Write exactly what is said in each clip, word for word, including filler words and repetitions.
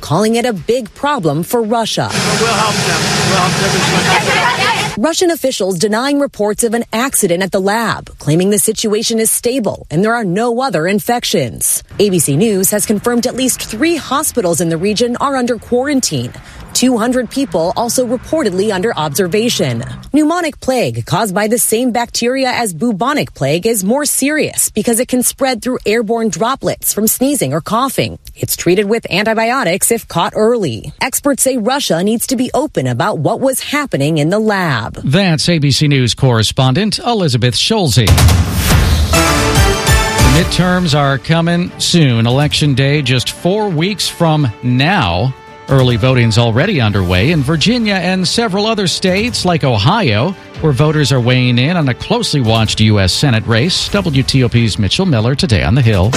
calling it a big problem for Russia. We'll help them. We'll help them as much as Russian officials denying reports of an accident at the lab, claiming the situation is stable and there are no other infections. A B C News has confirmed at least three hospitals in the region are under quarantine. two hundred people also reportedly under observation. Pneumonic plague caused by the same bacteria as bubonic plague is more serious because it can spread through airborne droplets from sneezing or coughing. It's treated with antibiotics if caught early. Experts say Russia needs to be open about what was happening in the lab. That's A B C News correspondent Elizabeth Schulze. The midterms are coming soon. Election day just four weeks from now. Early voting's already underway in Virginia and several other states like Ohio, where voters are weighing in on a closely watched U S Senate race. W T O P's Mitchell Miller today on the Hill.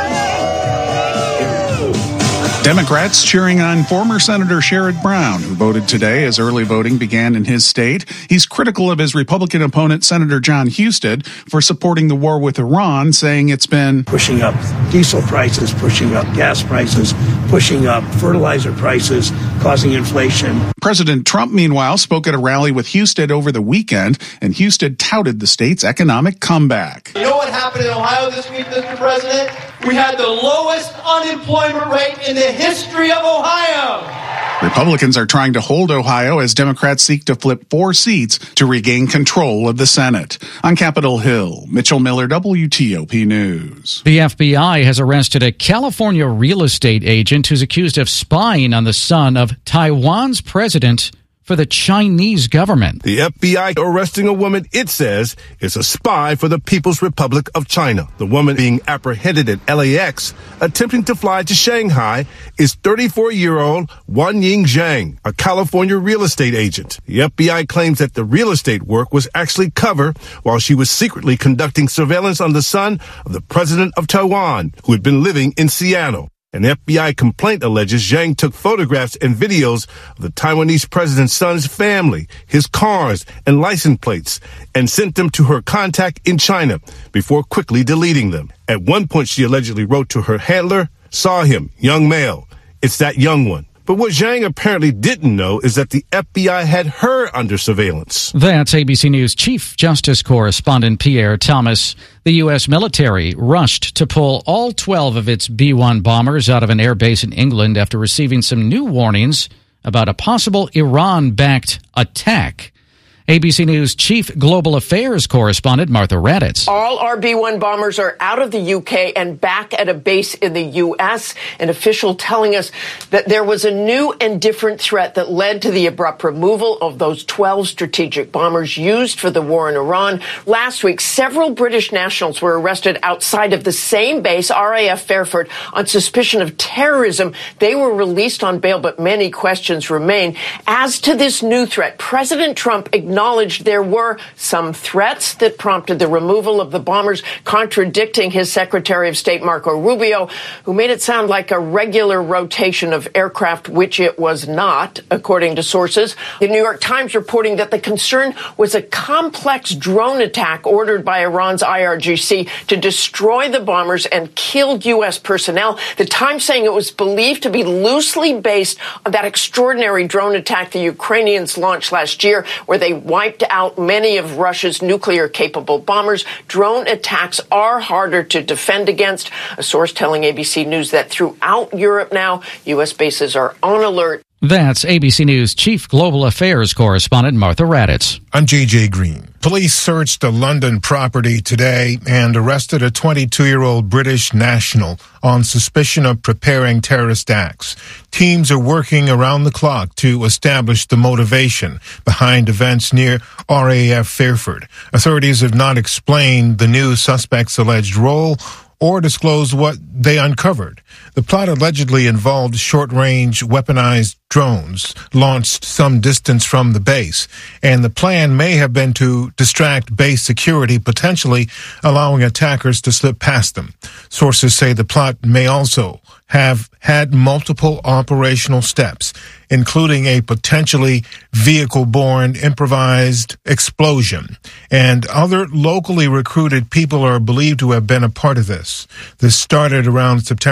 Democrats cheering on former Senator Sherrod Brown, who voted today as early voting began in his state. He's critical of his Republican opponent, Senator John Husted, for supporting the war with Iran, saying it's been pushing up diesel prices, pushing up gas prices, pushing up fertilizer prices, causing inflation. President Trump, meanwhile, spoke at a rally with Husted over the weekend, and Husted touted the state's economic comeback. You know what happened in Ohio this week, Mister President? We had the lowest unemployment rate in the history of Ohio. Republicans are trying to hold Ohio as Democrats seek to flip four seats to regain control of the Senate. On Capitol Hill, Mitchell Miller, W T O P News. The F B I has arrested a California real estate agent who's accused of spying on the son of Taiwan's president for the Chinese government. The F B I arresting a woman it says is a spy for the People's Republic of China. The woman being apprehended at L A X, attempting to fly to Shanghai, is thirty-four-year-old Wan Ying Zhang, a California real estate agent. The F B I claims that the real estate work was actually cover while she was secretly conducting surveillance on the son of the president of Taiwan, who had been living in Seattle. An F B I complaint alleges Zhang took photographs and videos of the Taiwanese president's son's family, his cars, and license plates, and sent them to her contact in China before quickly deleting them. At one point, she allegedly wrote to her handler, "Saw him, young male. It's that young one." But what Zhang apparently didn't know is that the F B I had her under surveillance. That's A B C News Chief Justice Correspondent Pierre Thomas. The U S military rushed to pull all twelve of its B one bombers out of an air base in England after receiving some new warnings about a possible Iran-backed attack. A B C News Chief Global Affairs Correspondent Martha Raddatz. All our B one bombers are out of the U K and back at a base in the U S. An official telling us that there was a new and different threat that led to the abrupt removal of those twelve strategic bombers used for the war in Iran. Last week, several British nationals were arrested outside of the same base, R A F Fairford, on suspicion of terrorism. They were released on bail, but many questions remain. As to this new threat, President Trump acknowledged acknowledged there were some threats that prompted the removal of the bombers, contradicting his Secretary of State, Marco Rubio, who made it sound like a regular rotation of aircraft, which it was not, according to sources. The New York Times reporting that the concern was a complex drone attack ordered by Iran's I R G C to destroy the bombers and kill U S personnel. The Times saying it was believed to be loosely based on that extraordinary drone attack the Ukrainians launched last year, where they wiped out many of Russia's nuclear-capable bombers. Drone attacks are harder to defend against. A source telling A B C News that throughout Europe now, U S bases are on alert. That's A B C News Chief Global Affairs Correspondent Martha Raddatz. I'm J J Green. Police searched a London property today and arrested a twenty-two-year-old British national on suspicion of preparing terrorist acts. Teams are working around the clock to establish the motivation behind events near R A F Fairford. Authorities have not explained the new suspect's alleged role or disclosed what they uncovered. The plot allegedly involved short-range weaponized drones launched some distance from the base, and the plan may have been to distract base security, potentially allowing attackers to slip past them. Sources say the plot may also have had multiple operational steps, including a potentially vehicle-borne improvised explosion. And other locally recruited people are believed to have been a part of this. This started around September twenty-sixth.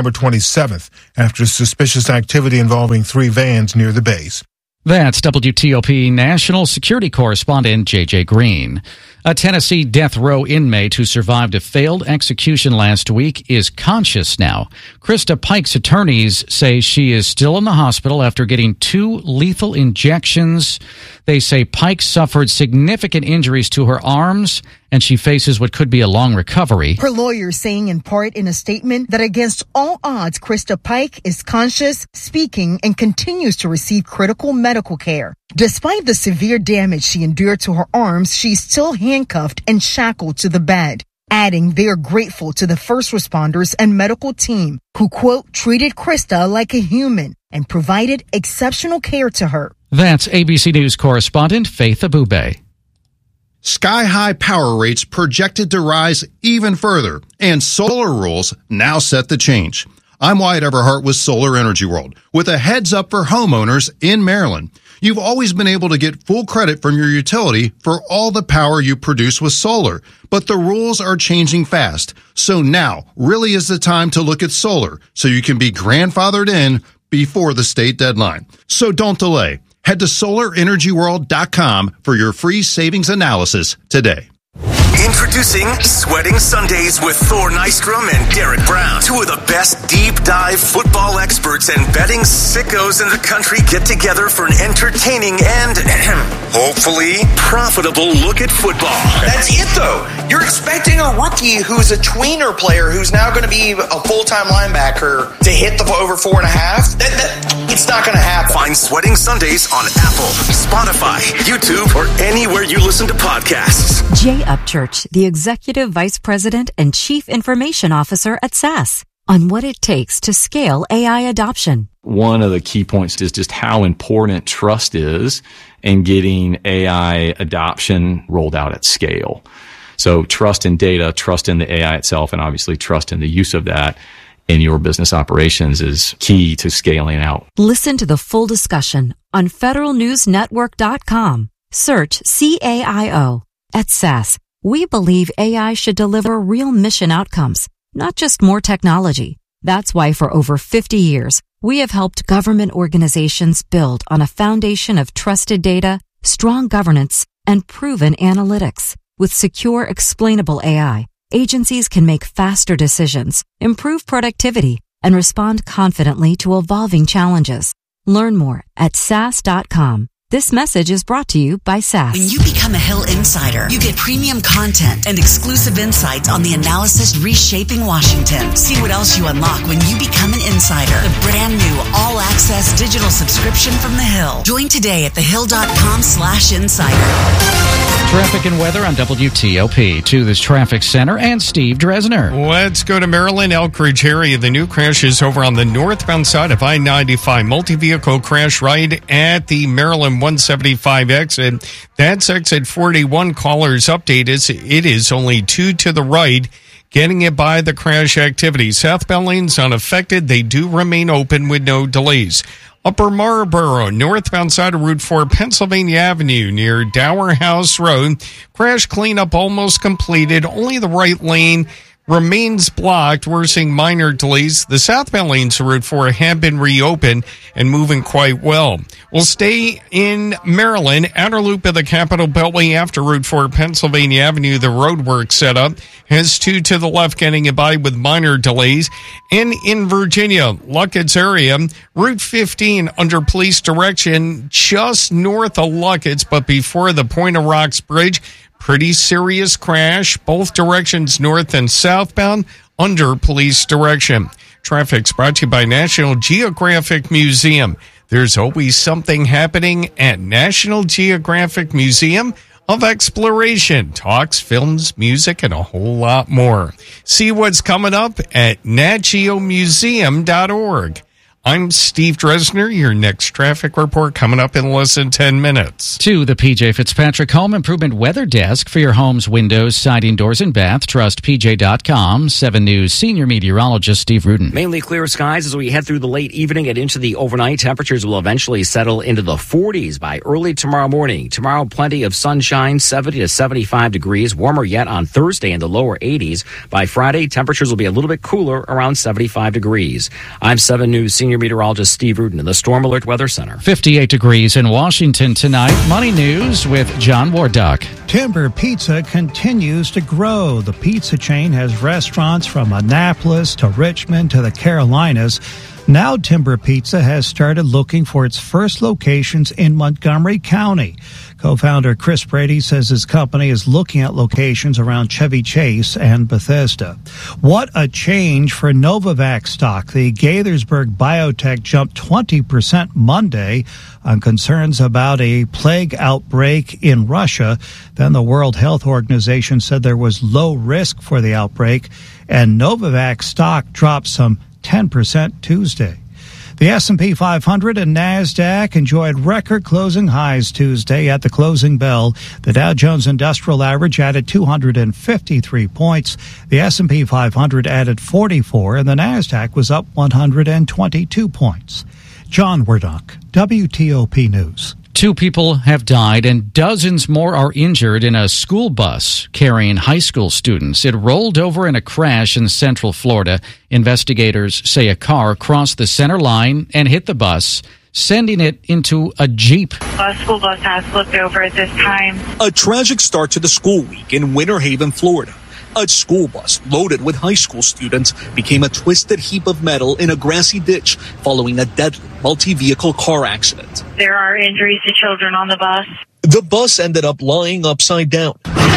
seventh after suspicious activity involving three vans near the base. That's W T O P National Security Correspondent J J Green. A Tennessee death row inmate who survived a failed execution last week is conscious now. Krista Pike's attorneys say she is still in the hospital after getting two lethal injections. They say Pike suffered significant injuries to her arms, and she faces what could be a long recovery. Her lawyer saying in part in a statement that against all odds, Krista Pike is conscious, speaking, and continues to receive critical medical care. Despite the severe damage she endured to her arms, she's still handcuffed and shackled to the bed. Adding they are grateful to the first responders and medical team who, quote, treated Krista like a human and provided exceptional care to her. That's A B C News correspondent Faith Abube. Sky-high power rates projected to rise even further, and solar rules now set the change. I'm Wyatt Everhart with Solar Energy World, with a heads up for homeowners in Maryland. You've always been able to get full credit from your utility for all the power you produce with solar, but the rules are changing fast. So now really is the time to look at solar so you can be grandfathered in before the state deadline. So don't delay. Head to solar energy world dot com for your free savings analysis today. Introducing Sweating Sundays with Thor Nystrom and Derek Brown. Two of the best deep dive football experts and betting sickos in the country get together for an entertaining and hopefully profitable look at football. That's it though. You're expecting a rookie who's a tweener player who's now going to be a full-time linebacker to hit the over four and a half. That, that, it's not going to happen. Find Sweating Sundays on Apple, Spotify, YouTube, or anywhere you listen to podcasts. Jay Upchurch, the Executive Vice President and Chief Information Officer at S A S, on what it takes to scale A I adoption. One of the key points is just how important trust is in getting A I adoption rolled out at scale. So trust in data, trust in the A I itself, and obviously trust in the use of that in your business operations is key to scaling out. Listen to the full discussion on federal news network dot com. Search C A I O. At S A S, we believe A I should deliver real mission outcomes, not just more technology. That's why for over fifty years, we have helped government organizations build on a foundation of trusted data, strong governance, and proven analytics. With secure, explainable A I, agencies can make faster decisions, improve productivity, and respond confidently to evolving challenges. Learn more at S A S dot com. This message is brought to you by S A S. When you become a Hill Insider, you get premium content and exclusive insights on the analysis reshaping Washington. See what else you unlock when you become an insider. The brand new all-access digital subscription from The Hill. Join today at thehill.com slash insider. Traffic and weather on W T O P. To this traffic center and Steve Dresner. Let's go to Maryland, Elk Ridge area. The new crash is over on the northbound side of I ninety-five. Multi-vehicle crash right at the Maryland one seventy-five exit. That's exit forty-one. Callers update is it is only two to the right, getting it by the crash activity. Southbound lanes unaffected. They do remain open with no delays. Upper Marlboro, northbound side of Route four, Pennsylvania Avenue near Dower House Road. Crash cleanup almost completed. Only the right lane remains blocked. We're seeing minor delays. The southbound lanes of Route four have been reopened and moving quite well. We'll stay in Maryland. Outer loop of the Capitol Beltway after Route four, Pennsylvania Avenue. The roadwork set up has two to the left, getting it by with minor delays. And in Virginia, Luckett's area, Route fifteen under police direction just north of Luckett's, but before the Point of Rocks Bridge. Pretty serious crash, both directions north and southbound under police direction. Traffic's brought to you by National Geographic Museum. There's always something happening at National Geographic Museum of Exploration. Talks, films, music, and a whole lot more. See what's coming up at nat geo museum dot org. I'm Steve Dresner. Your next traffic report coming up in less than ten minutes. To the P J Fitzpatrick Home Improvement Weather Desk for your home's windows, siding, doors, and bath. Trust P J dot com. seven News senior meteorologist Steve Rudin. Mainly clear skies as we head through the late evening and into the overnight. Temperatures will eventually settle into the forties by early tomorrow morning. Tomorrow, plenty of sunshine, seventy to seventy-five degrees. Warmer yet on Thursday in the lower eighties. By Friday, temperatures will be a little bit cooler, around seventy-five degrees. I'm seven News senior meteorologist Steve Rudin in the Storm Alert Weather Center. fifty-eight degrees in Washington tonight. Money News with John Wardock. Timber Pizza continues to grow. The pizza chain has restaurants from Annapolis to Richmond to the Carolinas. Now Timber Pizza has started looking for its first locations in Montgomery County. Co-founder Chris Brady says his company is looking at locations around Chevy Chase and Bethesda. What a change for Novavax stock. The Gaithersburg biotech jumped twenty percent Monday on concerns about a plague outbreak in Russia. Then the World Health Organization said there was low risk for the outbreak, and Novavax stock dropped some ten percent Tuesday. The S and P five hundred and NASDAQ enjoyed record closing highs Tuesday at the closing bell. The Dow Jones Industrial Average added two hundred fifty-three points. The S and P five hundred added forty-four, and the NASDAQ was up one hundred twenty-two points. John Wardock, W T O P News. Two people have died and dozens more are injured in a school bus carrying high school students. It rolled over in a crash in Central Florida. Investigators say a car crossed the center line and hit the bus, sending it into a Jeep. A school bus has flipped over at this time. A tragic start to the school week in Winter Haven, Florida. A school bus loaded with high school students became a twisted heap of metal in a grassy ditch following a deadly multi-vehicle car accident. There are injuries to children on the bus. The bus ended up lying upside down.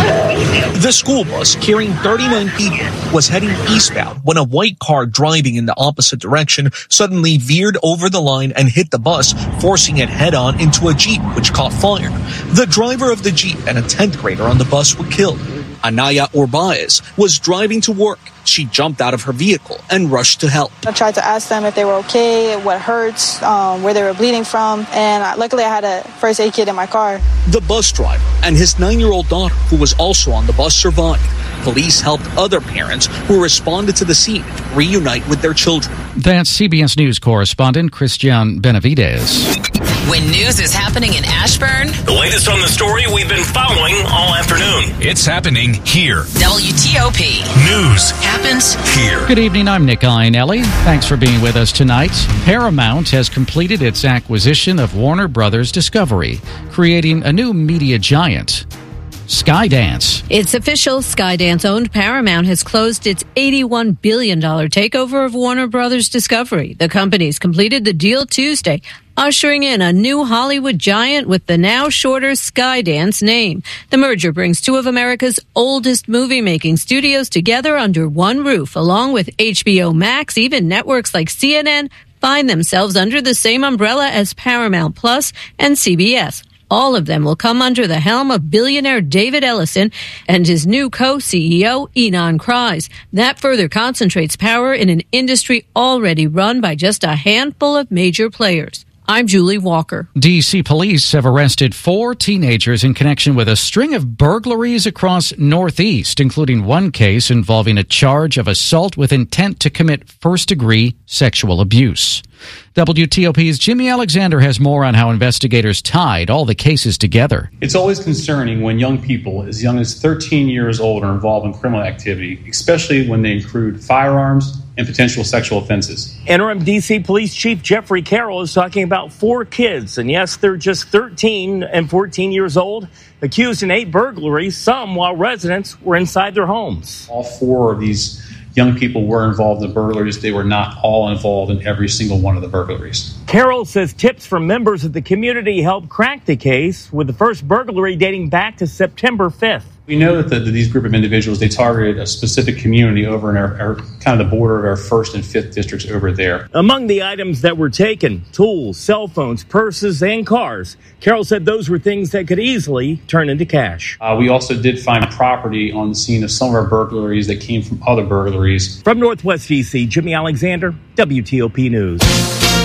The school bus, carrying thirty-nine people, was heading eastbound when a white car driving in the opposite direction suddenly veered over the line and hit the bus, forcing it head-on into a Jeep, which caught fire. The driver of the Jeep and a tenth grader on the bus were killed. Anaya Orbaez was driving to work. She jumped out of her vehicle and rushed to help. I tried to ask them if they were okay, what hurts, um, where they were bleeding from, and uh, luckily I had a first aid kit in my car. The bus driver and his nine-year-old daughter, who was also on the bus, survived. Police helped other parents who responded to the scene reunite with their children. That's C B S News correspondent Christian Benavides. When news is happening in Ashburn, the latest on the story we've been following all afternoon. It's happening here. W T O P News happens here. Good evening, I'm Nick Iannelli. Thanks for being with us tonight. Paramount has completed its acquisition of Warner Brothers Discovery, creating a new media giant. Skydance. It's official. Skydance-owned Paramount has closed its eighty-one billion dollars takeover of Warner Brothers Discovery. The companies completed the deal Tuesday, ushering in a new Hollywood giant with the now shorter Skydance name. The merger brings two of America's oldest movie-making studios together under one roof, along with H B O Max. Even networks like C N N find themselves under the same umbrella as Paramount Plus and C B S. All of them will come under the helm of billionaire David Ellison and his new co-C E O, Ynon Kreiz. That further concentrates power in an industry already run by just a handful of major players. I'm Julie Walker. D C police have arrested four teenagers in connection with a string of burglaries across Northeast, including one case involving a charge of assault with intent to commit first-degree sexual abuse. W T O P's Jimmy Alexander has more on how investigators tied all the cases together. It's always concerning when young people as young as thirteen years old are involved in criminal activity, especially when they include firearms and potential sexual offenses. Interim D C Police Chief Jeffrey Carroll is talking about four kids, and yes, they're just thirteen and fourteen years old, accused in eight burglaries, some while residents were inside their homes. All four of these young people were involved in burglaries. They were not all involved in every single one of the burglaries. Carroll says tips from members of the community helped crack the case, with the first burglary dating back to September fifth. We know that, the, that these group of individuals, they targeted a specific community over in our, our kind of the border of our first and fifth districts over there. Among the items that were taken, tools, cell phones, purses, and cars. Carroll said those were things that could easily turn into cash. Uh, we also did find property on the scene of some of our burglaries that came from other burglaries. From Northwest D C, Jimmy Alexander, W T O P News.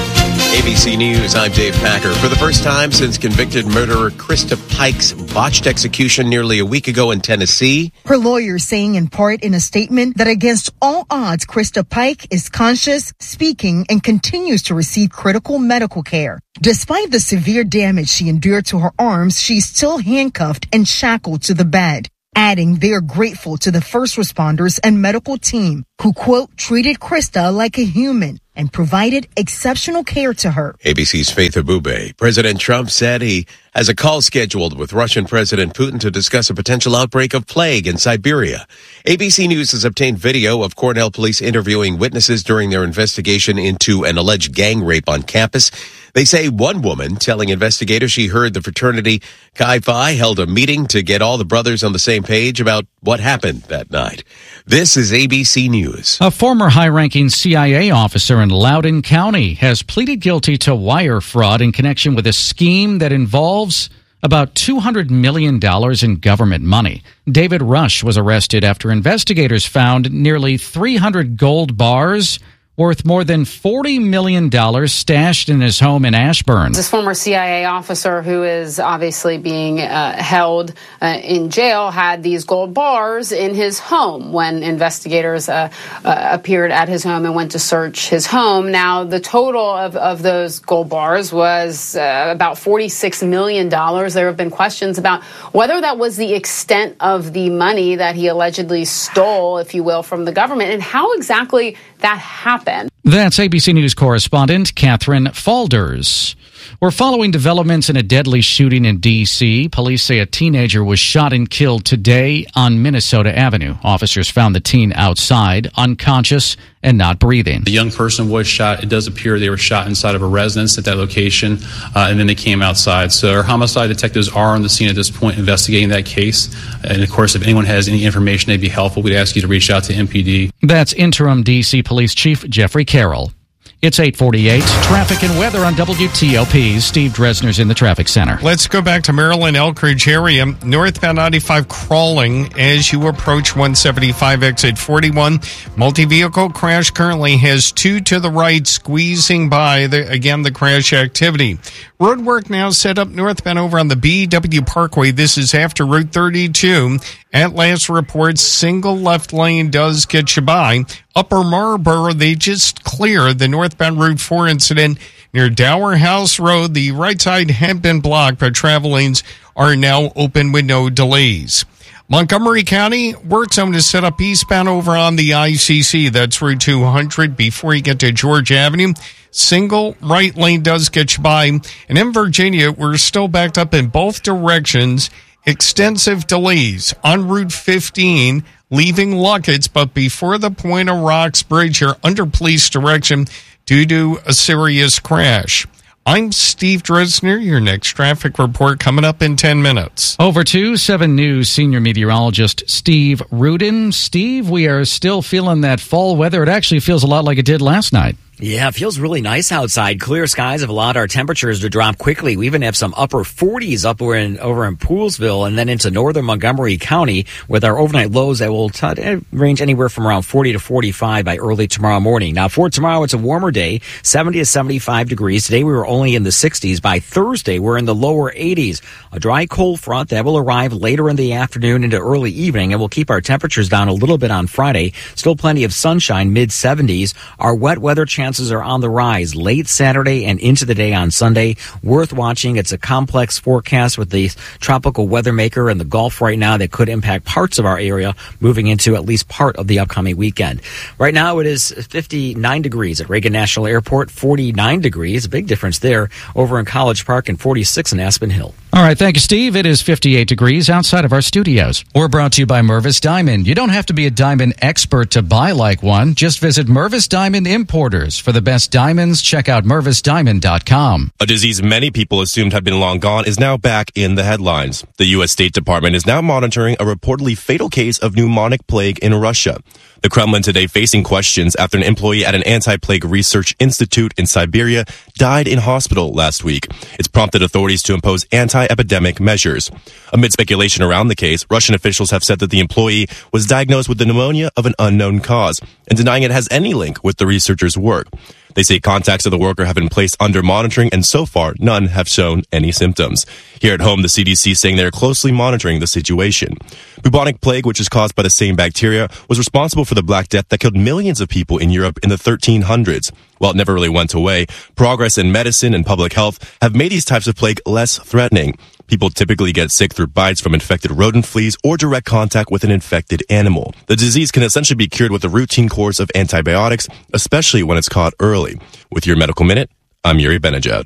A B C News, I'm Dave Packer. For the first time since convicted murderer Krista Pike's botched execution nearly a week ago in Tennessee, her lawyer saying in part in a statement that against all odds, Krista Pike is conscious, speaking, and continues to receive critical medical care. Despite the severe damage she endured to her arms, she's still handcuffed and shackled to the bed. Adding they are grateful to the first responders and medical team who, quote, treated Krista like a human and provided exceptional care to her. A B C's Faith Abube. President Trump said he has a call scheduled with Russian President Putin to discuss a potential outbreak of plague in Siberia. A B C News has obtained video of Cornell police interviewing witnesses during their investigation into an alleged gang rape on campus. They say one woman telling investigators she heard the fraternity Chi Phi held a meeting to get all the brothers on the same page about what happened that night. This is A B C News. A former high-ranking C I A officer in Loudoun County has pleaded guilty to wire fraud in connection with a scheme that involves about two hundred million dollars in government money. David Rush was arrested after investigators found nearly three hundred gold bars worth more than forty million dollars stashed in his home in Ashburn. This former C I A officer, who is obviously being uh, held uh, in jail, had these gold bars in his home when investigators uh, uh, appeared at his home and went to search his home. Now, the total of, of those gold bars was uh, about forty-six million dollars. There have been questions about whether that was the extent of the money that he allegedly stole, if you will, from the government, and how exactly that happened. That's A B C News correspondent Catherine Falders. We're following developments in a deadly shooting in D C. Police say a teenager was shot and killed today on Minnesota Avenue. Officers found the teen outside, unconscious and not breathing. The young person was shot. It does appear they were shot inside of a residence at that location, uh, and then they came outside. So our homicide detectives are on the scene at this point investigating that case. And, of course, if anyone has any information that'd be helpful, we'd ask you to reach out to M P D. That's interim D C Police Chief Jeffrey Carroll. It's eight forty-eight. Traffic and weather on W T O P. Steve Dresner's in the traffic center. Let's go back to Maryland, Elkridge area. Northbound ninety-five crawling as you approach one seventy-five exit forty-one. Multi-vehicle crash currently has two to the right squeezing by, the, again, the crash activity. Road work now set up northbound over on the B W Parkway. This is after Route thirty-two. At last report, single left lane does get you by. Upper Marlboro, they just cleared the northbound Route four incident near Dower House Road. The right side had been blocked, but travel lanes are now open with no delays. Montgomery County, work zone is set up eastbound over on the I C C. That's Route two hundred before you get to George Avenue. Single right lane does get you by. And in Virginia, we're still backed up in both directions. Extensive delays on Route fifteen, leaving Luckett's, but before the Point of Rocks Bridge, you're under police direction due to a serious crash. I'm Steve Dresner. Your next traffic report coming up in ten minutes. Over to seven News senior meteorologist Steve Rudin. Steve, we are still feeling that fall weather. It actually feels a lot like it did last night. Yeah, it feels really nice outside. Clear skies have allowed our temperatures to drop quickly. We even have some upper forties up over in, over in Poolesville and then into northern Montgomery County with our overnight lows that will t- range anywhere from around forty to forty-five by early tomorrow morning. Now, for tomorrow, it's a warmer day, seventy to seventy-five degrees. Today, we were only in the sixties. By Thursday, we're in the lower eighties. A dry cold front that will arrive later in the afternoon into early evening and will keep our temperatures down a little bit on Friday. Still plenty of sunshine, mid seventies. Our wet weather chances are on the rise late Saturday and into the day on Sunday. Worth watching. It's a complex forecast with the tropical weather maker in the Gulf right now that could impact parts of our area moving into at least part of the upcoming weekend. Right now it is fifty-nine degrees at Reagan National Airport, forty-nine degrees. A big difference there over in College Park and forty-six in Aspen Hill. All right, thank you, Steve. It is fifty-eight degrees outside of our studios. We're brought to you by Mervis Diamond. You don't have to be a diamond expert to buy like one. Just visit Mervis Diamond Importers. For the best diamonds, check out mervis diamond dot com. A disease many people assumed had been long gone is now back in the headlines. The U S State Department is now monitoring a reportedly fatal case of pneumonic plague in Russia. The Kremlin today facing questions after an employee at an anti-plague research institute in Siberia died in hospital last week. It's prompted authorities to impose anti-epidemic measures. Amid speculation around the case, Russian officials have said that the employee was diagnosed with the pneumonia of an unknown cause and denying it has any link with the researchers' work. They say contacts of the worker have been placed under monitoring, and so far, none have shown any symptoms. Here at home, the C D C is saying they are closely monitoring the situation. Bubonic plague, which is caused by the same bacteria, was responsible for the Black Death that killed millions of people in Europe in the thirteen hundreds. While it never really went away, progress in medicine and public health have made these types of plague less threatening. People typically get sick through bites from infected rodent fleas or direct contact with an infected animal. The disease can essentially be cured with a routine course of antibiotics, especially when it's caught early. With your Medical Minute, I'm Yuri Benajad.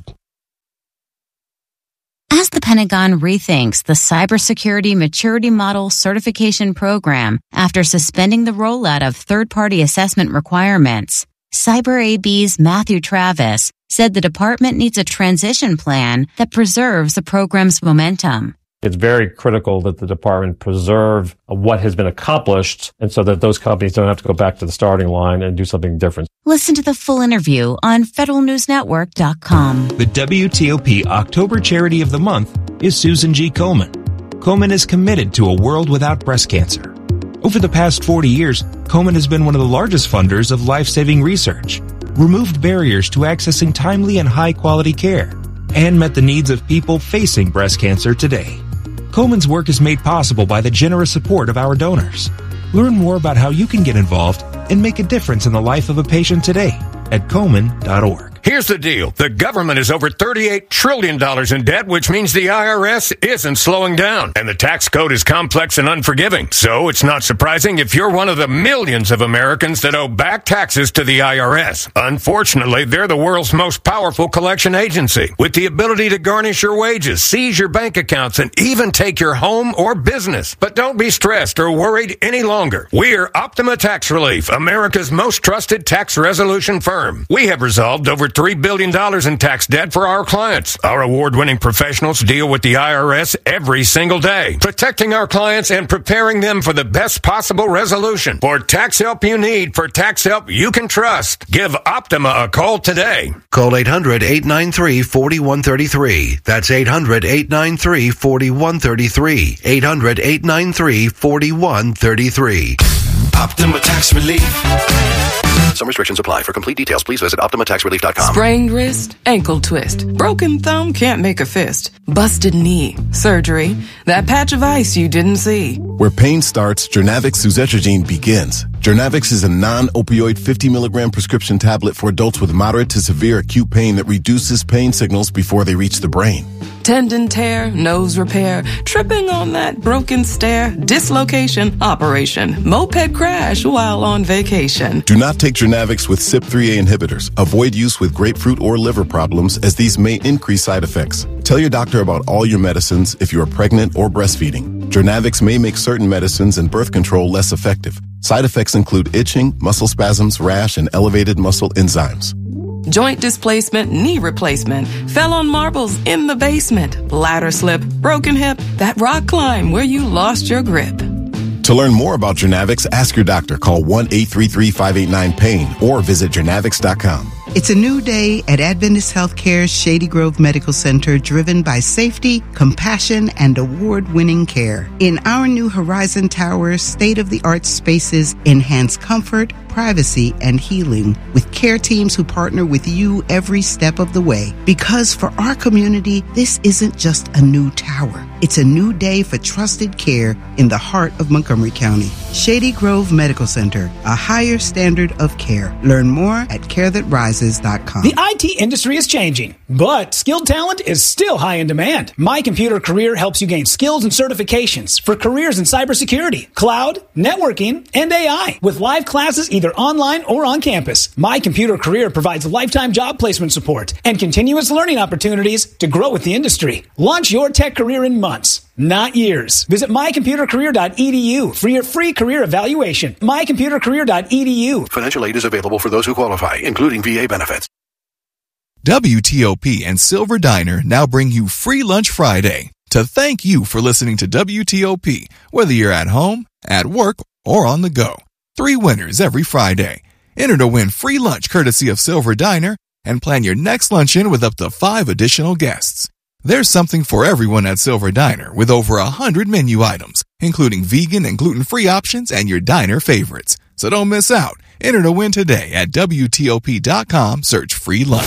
As the Pentagon rethinks the Cybersecurity Maturity Model Certification Program after suspending the rollout of third-party assessment requirements, CyberAB's Matthew Travis said the department needs a transition plan that preserves the program's momentum. It's very critical that the department preserve what has been accomplished, and so that those companies don't have to go back to the starting line and do something different. Listen to the full interview on federal news network dot com. The W T O P October Charity of the Month is Susan G. Komen. Komen is committed to a world without breast cancer. Over the past forty years, Komen has been one of the largest funders of life-saving research, removed barriers to accessing timely and high-quality care, and met the needs of people facing breast cancer today. Komen's work is made possible by the generous support of our donors. Learn more about how you can get involved and make a difference in the life of a patient today at komen dot org. Here's the deal. The government is over thirty-eight trillion dollars in debt, which means the I R S isn't slowing down. And the tax code is complex and unforgiving. So it's not surprising if you're one of the millions of Americans that owe back taxes to the I R S. Unfortunately, they're the world's most powerful collection agency, with the ability to garnish your wages, seize your bank accounts, and even take your home or business. But don't be stressed or worried any longer. We're Optima Tax Relief, America's most trusted tax resolution firm. We have resolved over three billion dollars in tax debt for our clients. Our award-winning professionals deal with the I R S every single day, protecting our clients and preparing them for the best possible resolution. For tax help you need, for tax help you can trust, give Optima a call today. Call eight hundred, eight nine three, four one three three. That's eight hundred, eight nine three, four one three three. eight hundred, eight nine three, four one three three. Optima Tax Relief. Some restrictions apply. For complete details, please visit optima tax relief dot com. Sprained wrist, ankle twist, broken thumb can't make a fist, busted knee, surgery, that patch of ice you didn't see. Where pain starts, Jernavix suzetrigine begins. Jernavix is a non-opioid fifty milligram prescription tablet for adults with moderate to severe acute pain that reduces pain signals before they reach the brain. Tendon tear, nose repair, tripping on that broken stair, dislocation, operation, moped crash while on vacation. Do not take Jernavix with C Y P three A inhibitors. Avoid use with grapefruit or liver problems, as these may increase side effects. Tell your doctor about all your medicines if you are pregnant or breastfeeding. Jernavix may make certain medicines and birth control less effective. Side effects include itching, muscle spasms, rash, and elevated muscle enzymes. Joint displacement, knee replacement, fell on marbles in the basement, ladder slip, broken hip, that rock climb where you lost your grip. To learn more about Jernavix, ask your doctor. Call one eight three three, five eight nine, pain or visit jernavix dot com. It's a new day at Adventist Healthcare's Shady Grove Medical Center, driven by safety, compassion, and award-winning care. In our new Horizon Tower, state-of-the-art spaces enhance comfort, privacy, and healing with care teams who partner with you every step of the way. Because for our community, this isn't just a new tower. It's a new day for trusted care in the heart of Montgomery County. Shady Grove Medical Center, a higher standard of care. Learn more at care that rises dot com. The I T industry is changing, but skilled talent is still high in demand. My Computer Career helps you gain skills and certifications for careers in cybersecurity, cloud, networking, and A I, with live classes either online or on campus. My Computer Career provides lifetime job placement support and continuous learning opportunities to grow with the industry. Launch your tech career in months, not years. Visit my computer career dot e d u for your free career evaluation. my computer career dot e d u. Financial aid is available for those who qualify, including V A benefits. W T O P and Silver Diner now bring you Free Lunch Friday to thank you for listening to W T O P, whether you're at home, at work, or on the go. Three winners every Friday. Enter to win free lunch courtesy of Silver Diner and plan your next luncheon with up to five additional guests. There's something for everyone at Silver Diner with over a hundred menu items, including vegan and gluten-free options and your diner favorites. So don't miss out. Enter to win today at W T O P dot com. Search free lunch.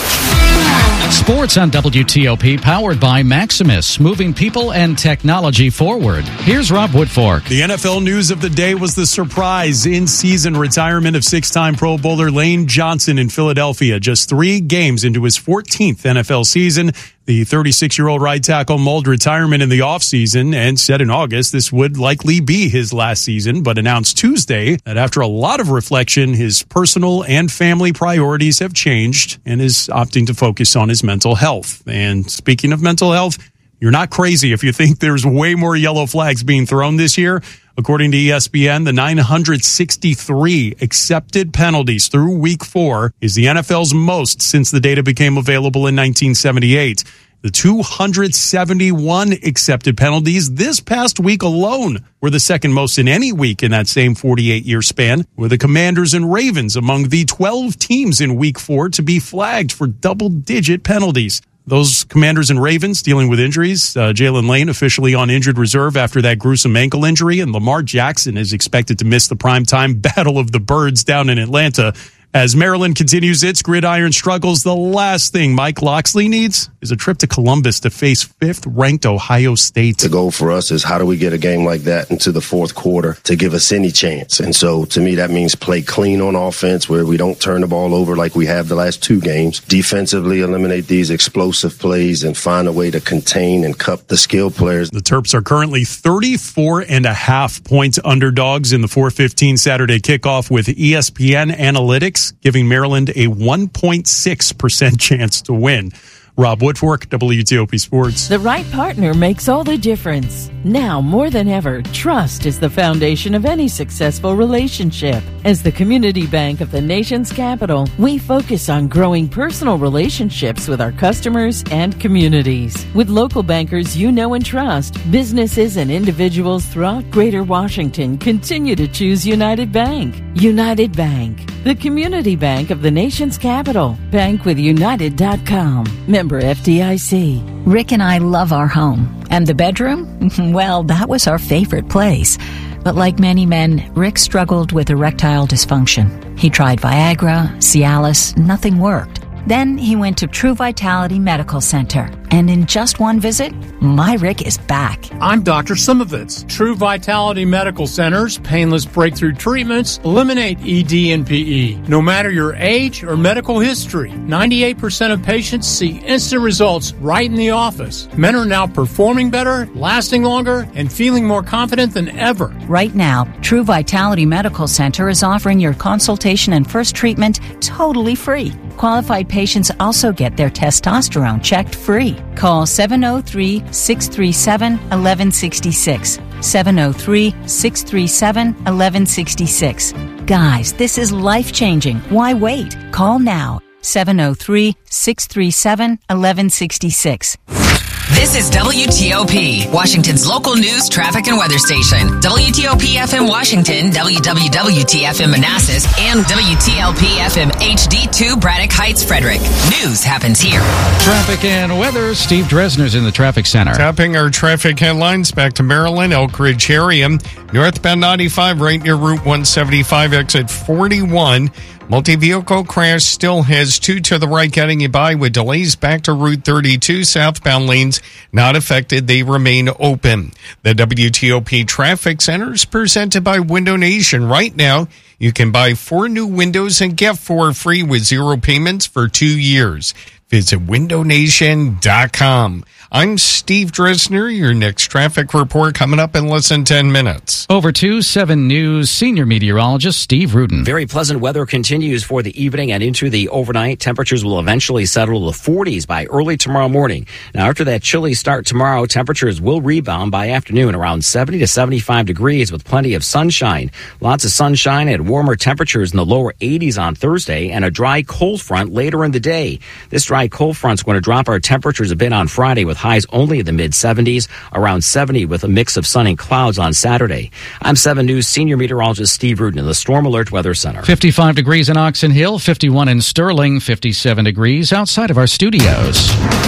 Sports on W T O P, powered by Maximus, moving people and technology forward. Here's Rob Woodfork. The N F L news of the day was the surprise in-season retirement of six-time Pro Bowler Lane Johnson in Philadelphia. Just three games into his fourteenth N F L season, the thirty-six-year-old right tackle mulled retirement in the offseason and said in August this would likely be his last season, but announced Tuesday that after a lot of reflection, his personal and family priorities have changed and is opting to focus on his mental health. And speaking of mental health, you're not crazy if you think there's way more yellow flags being thrown this year. According to E S P N, the nine hundred sixty-three accepted penalties through week four is the N F L's most since the data became available in nineteen seventy-eight. The two hundred seventy-one accepted penalties this past week alone were the second most in any week in that same forty-eight-year span, with the Commanders and Ravens among the twelve teams in week four to be flagged for double-digit penalties. Those Commanders and Ravens dealing with injuries. Uh, Jalen Lane officially on injured reserve after that gruesome ankle injury, and Lamar Jackson is expected to miss the primetime Battle of the Birds down in Atlanta. As Maryland continues its gridiron struggles, the last thing Mike Locksley needs is a trip to Columbus to face fifth-ranked Ohio State. The goal for us is how do we get a game like that into the fourth quarter to give us any chance? And so, to me, that means play clean on offense where we don't turn the ball over like we have the last two games. Defensively, eliminate these explosive plays and find a way to contain and cup the skill players. The Terps are currently thirty-four and a half point underdogs in the four fifteen Saturday kickoff, with E S P N Analytics giving Maryland a one point six percent chance to win. Rob Woodfork, W T O P Sports. The right partner makes all the difference. Now more than ever, trust is the foundation of any successful relationship. As the community bank of the nation's capital, we focus on growing personal relationships with our customers and communities. With local bankers you know and trust, businesses and individuals throughout Greater Washington continue to choose United Bank. United Bank, the community bank of the nation's capital. Bank with United dot com. Member F D I C. Rick and I love our home. And the bedroom? Well, that was our favorite place. But like many men, Rick struggled with erectile dysfunction. He tried Viagra, Cialis, nothing worked. Then he went to True Vitality Medical Center. And in just one visit, my Rick is back. I'm Doctor Simovitz. True Vitality Medical Center's painless breakthrough treatments eliminate E D and P E. No matter your age or medical history, ninety-eight percent of patients see instant results right in the office. Men are now performing better, lasting longer, and feeling more confident than ever. Right now, True Vitality Medical Center is offering your consultation and first treatment totally free. Qualified patients also get their testosterone checked free. Call seven oh three, six three seven, one one six six. seven oh three, six three seven, one one six six. Guys, this is life-changing. Why wait? Call now. seven oh three, six three seven, one one six six. This is W T O P, Washington's local news, traffic, and weather station. W T O P F M Washington, W W W T F M Manassas, and W T L P F M H D two Braddock Heights, Frederick. News happens here. Traffic and weather. Steve Dresner's in the traffic center. Topping our traffic headlines, back to Maryland, Elk Ridge area. Northbound ninety-five right near Route one seventy-five, exit forty-one. Multi-vehicle crash still has two to the right getting you by with delays back to Route thirty-two. Southbound lanes not affected. They remain open. The W T O P Traffic Center is presented by Window Nation. Right now, you can buy four new windows and get four free with zero payments for two years. Visit window nation dot com. I'm Steve Dresner. Your next traffic report coming up in less than ten minutes. Over to seven News senior meteorologist Steve Rudin. Very pleasant weather continues for the evening and into the overnight. Temperatures will eventually settle to the forties by early tomorrow morning. Now, after that chilly start tomorrow, temperatures will rebound by afternoon around seventy to seventy-five degrees with plenty of sunshine. Lots of sunshine and warmer temperatures in the lower eighties on Thursday and a dry cold front later in the day. This dry cold front's going to drop our temperatures a bit on Friday with highs only in the mid seventies, around seventy with a mix of sun and clouds on Saturday. I'm seven News senior meteorologist Steve Rudin in the Storm Alert Weather Center. fifty-five degrees in Oxon Hill, fifty-one in Sterling, fifty-seven degrees outside of our studios. You're listening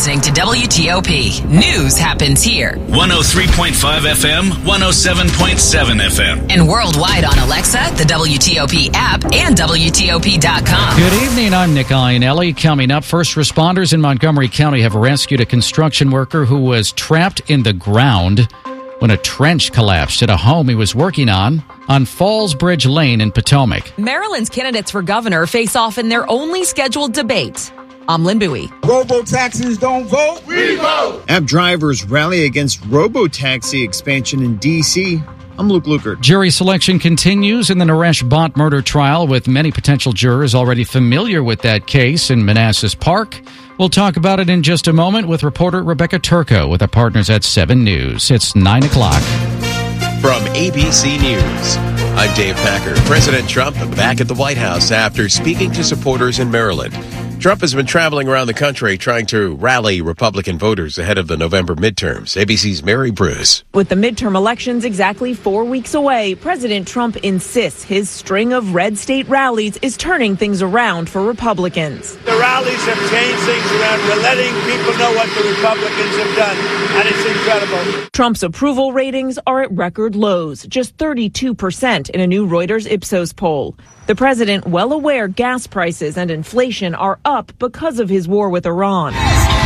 listening to W T O P. News happens here. one oh three point five F M, one oh seven point seven F M. And worldwide on Alexa, the W T O P app, and W T O P dot com. Good evening, I'm Nick Iannelli. Coming up, first responders in Montgomery County have rescued a construction worker who was trapped in the ground when a trench collapsed at a home he was working on on Falls Bridge Lane in Potomac. Maryland's candidates for governor face off in their only scheduled debate. I'm Lynn Bowie. Robo-taxis don't vote. We vote. App drivers rally against robo-taxi expansion in D C I'm Luke Lukert. Jury selection continues in the Naresh Bhatt murder trial, with many potential jurors already familiar with that case in Manassas Park. We'll talk about it in just a moment with reporter Rebecca Turco with our partners at seven News. It's nine o'clock. From A B C News, I'm Dave Packer. President Trump back at the White House after speaking to supporters in Maryland. Trump has been traveling around the country trying to rally Republican voters ahead of the November midterms. A B C's Mary Bruce. With the midterm elections exactly four weeks away, President Trump insists his string of red state rallies is turning things around for Republicans. The rallies have changed things around. We're letting people know what the Republicans have done, and it's incredible. Trump's approval ratings are at record lows, just thirty-two percent in a new Reuters Ipsos poll. The president, well aware gas prices and inflation are up because of his war with Iran.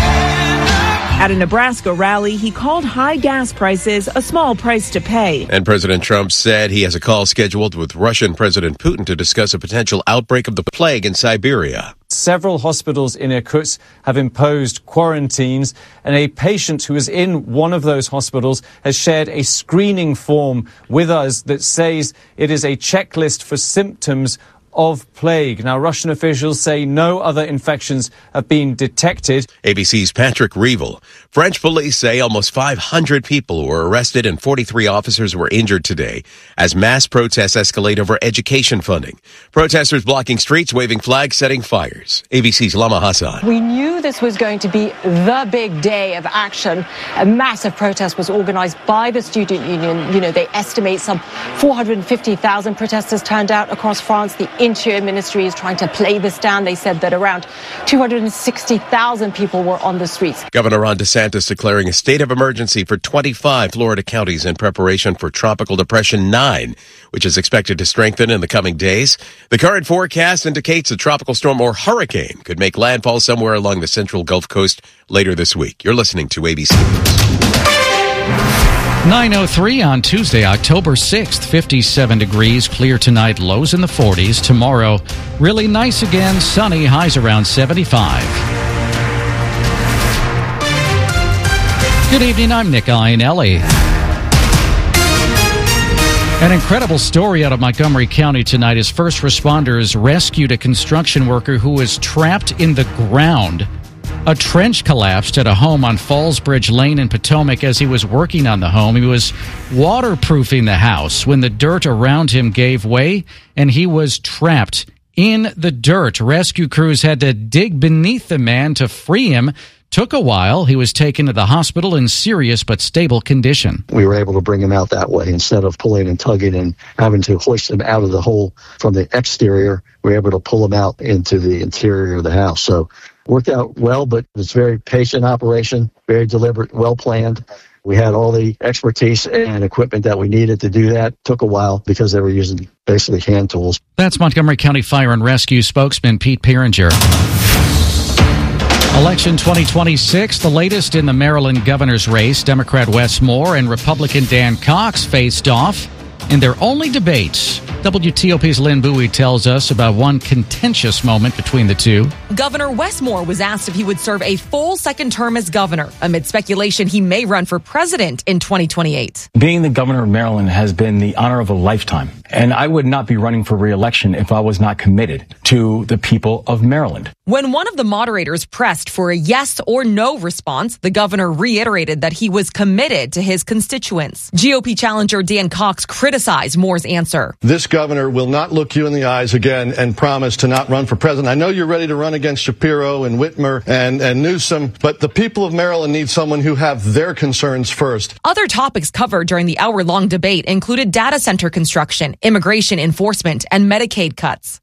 At a Nebraska rally, he called high gas prices a small price to pay. And President Trump said he has a call scheduled with Russian President Putin to discuss a potential outbreak of the plague in Siberia. Several hospitals in Irkutsk have imposed quarantines, and a patient who is in one of those hospitals has shared a screening form with us that says it is a checklist for symptoms of plague. Now, Russian officials say no other infections have been detected. A B C's Patrick Reevell. French police say almost five hundred people were arrested and forty-three officers were injured today as mass protests escalate over education funding. Protesters blocking streets, waving flags, setting fires. A B C's Lama Hassan. We knew this was going to be the big day of action. A massive protest was organized by the student union. You know, they estimate some four hundred fifty thousand protesters turned out across France. The Interior Ministry is trying to play this down. They said that around two hundred sixty thousand people were on the streets. Governor Ron DeSantis declaring a state of emergency for twenty-five Florida counties in preparation for Tropical Depression nine, which is expected to strengthen in the coming days. The current forecast indicates a tropical storm or hurricane could make landfall somewhere along the central Gulf Coast later this week. You're listening to A B C News. nine oh three on Tuesday, October sixth, fifty-seven degrees, clear tonight, lows in the forties. Tomorrow, really nice again, sunny, highs around seventy-five. Good evening, I'm Nick Iannelli. An incredible story out of Montgomery County tonight as first responders rescued a construction worker who was trapped in the ground. A trench collapsed at a home on Falls Bridge Lane in Potomac as he was working on the home. He was waterproofing the house when the dirt around him gave way and he was trapped in the dirt. Rescue crews had to dig beneath the man to free him. Took a while. He was taken to the hospital in serious but stable condition. We were able to bring him out that way instead of pulling and tugging and having to hoist him out of the hole from the exterior. We were able to pull him out into the interior of the house. So worked out well, but it was a very patient operation, very deliberate, well planned. We had all the expertise and equipment that we needed to do that. Took a while because they were using basically hand tools. That's Montgomery County Fire and Rescue spokesman Pete Pieringer. Election twenty twenty-six, the latest in the Maryland governor's race. Democrat Wes Moore and Republican Dan Cox faced off in their only debates. W T O P's Lynn Bowie tells us about one contentious moment between the two. Governor Wes Moore was asked if he would serve a full second term as governor, amid speculation he may run for president in twenty twenty-eight. Being the governor of Maryland has been the honor of a lifetime, and I would not be running for re-election if I was not committed to the people of Maryland. When one of the moderators pressed for a yes or no response, the governor reiterated that he was committed to his constituents. G O P challenger Dan Cox criticized Moore's answer. This governor will not look you in the eyes again and promise to not run for president. I know you're ready to run against Shapiro and Whitmer and, and Newsom, but the people of Maryland need someone who have their concerns first. Other topics covered during the hour-long debate included data center construction, immigration enforcement, and Medicaid cuts.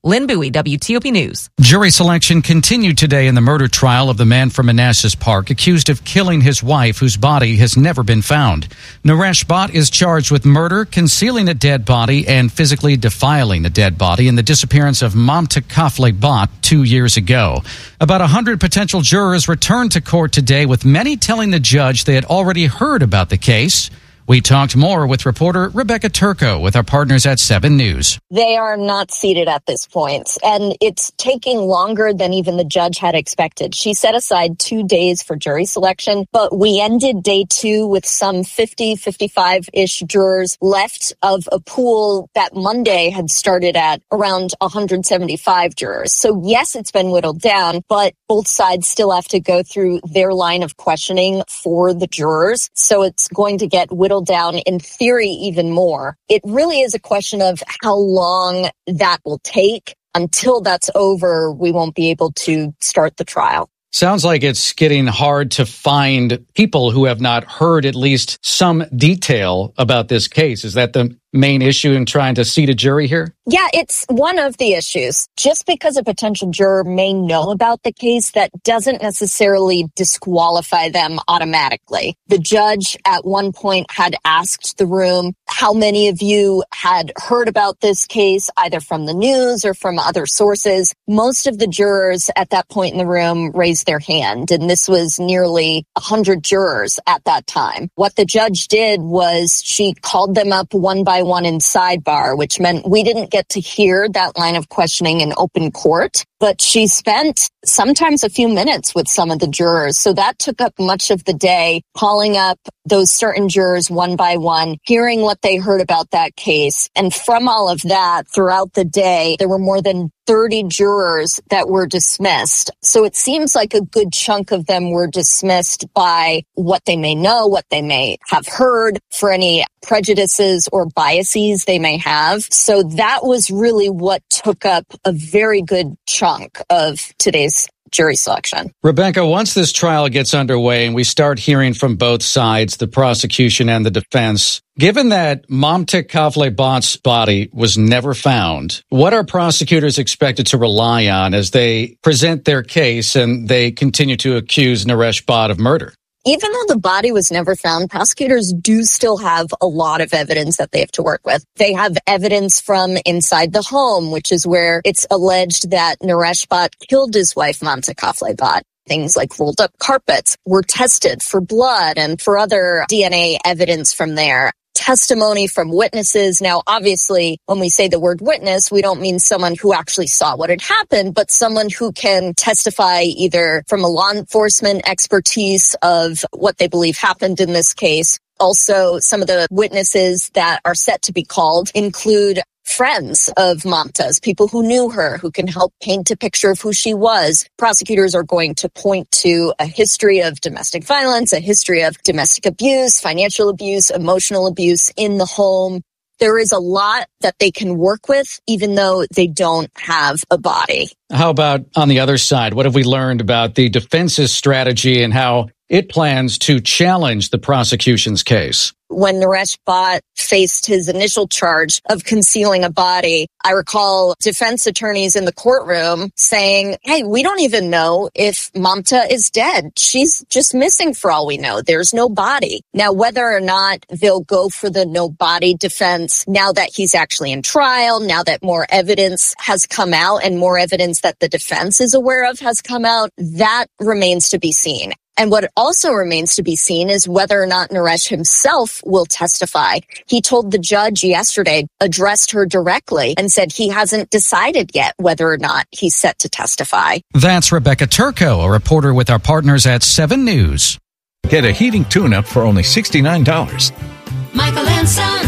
Lynn Bowie, W T O P News. Jury selection continued today in the murder trial of the man from Manassas Park accused of killing his wife, whose body has never been found. Naresh Bhatt is charged with murder, concealing a dead body, and physically defiling a dead body in the disappearance of Mamta Kafle Bhatt two years ago. About one hundred potential jurors returned to court today, with many telling the judge they had already heard about the case. We talked more with reporter Rebecca Turco with our partners at seven News. They are not seated at this point, and it's taking longer than even the judge had expected. She set aside two days for jury selection, but we ended day two with some fifty, fifty-five-ish jurors left of a pool that Monday had started at around one hundred seventy-five jurors. So yes, it's been whittled down, but both sides still have to go through their line of questioning for the jurors. So it's going to get whittled down, in theory, even more. It really is a question of how long that will take. Until that's over, we won't be able to start the trial. Sounds like it's getting hard to find people who have not heard at least some detail about this case. Is that the main issue in trying to seat a jury here? Yeah, it's one of the issues. Just because a potential juror may know about the case, that doesn't necessarily disqualify them automatically. The judge at one point had asked the room, how many of you had heard about this case, either from the news or from other sources? Most of the jurors at that point in the room raised their hand, and this was nearly one hundred jurors at that time. What the judge did was she called them up one by one in sidebar, which meant we didn't get to hear that line of questioning in open court, but she spent sometimes a few minutes with some of the jurors. So that took up much of the day, calling up those certain jurors one by one, hearing what they heard about that case. And from all of that, throughout the day, there were more than thirty jurors that were dismissed. So it seems like a good chunk of them were dismissed by what they may know, what they may have heard, for any prejudices or biases they may have. So that was really what took up a very good chunk of today's jury selection. Rebecca, once this trial gets underway and we start hearing from both sides, the prosecution and the defense, given that Mamta Kafle Bhatt's body was never found, what are prosecutors expected to rely on as they present their case and they continue to accuse Naresh Bhatt of murder? Even though the body was never found, prosecutors do still have a lot of evidence that they have to work with. They have evidence from inside the home, which is where it's alleged that Naresh Bhatt killed his wife, Mamta Kafle Bhatt. Things like rolled up carpets were tested for blood and for other D N A evidence from there. Testimony from witnesses. Now, obviously, when we say the word witness, we don't mean someone who actually saw what had happened, but someone who can testify either from a law enforcement expertise of what they believe happened in this case. Also, some of the witnesses that are set to be called include friends of Mamta's, people who knew her, who can help paint a picture of who she was. Prosecutors are going to point to a history of domestic violence, a history of domestic abuse, financial abuse, emotional abuse in the home. There is a lot that they can work with, even though they don't have a body. How about on the other side? What have we learned about the defense's strategy and how it plans to challenge the prosecution's case? When Naresh Bhatt faced his initial charge of concealing a body, I recall defense attorneys in the courtroom saying, hey, we don't even know if Mamta is dead. She's just missing for all we know. There's no body. Now, whether or not they'll go for the no body defense now that he's actually in trial, now that more evidence has come out and more evidence that the defense is aware of has come out, that remains to be seen. And what also remains to be seen is whether or not Naresh himself will testify. He told the judge yesterday, addressed her directly, and said he hasn't decided yet whether or not he's set to testify. That's Rebecca Turco, a reporter with our partners at seven News. Get a heating tune-up for only sixty-nine dollars. Michael and Son.